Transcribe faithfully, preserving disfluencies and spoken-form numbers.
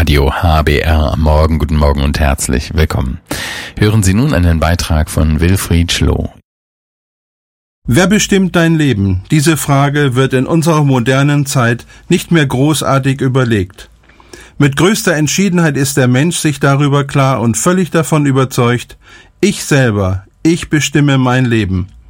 Radio H B R am Morgen. Guten Morgen und herzlich willkommen. Hören Sie nun einen Beitrag von Wilfried Schloh. Wer bestimmt dein Leben? Diese Frage wird in unserer modernen Zeit nicht mehr großartig überlegt. Mit größter Entschiedenheit ist der Mensch sich darüber klar und völlig davon überzeugt, ich selber, ich bestimme mein Leben.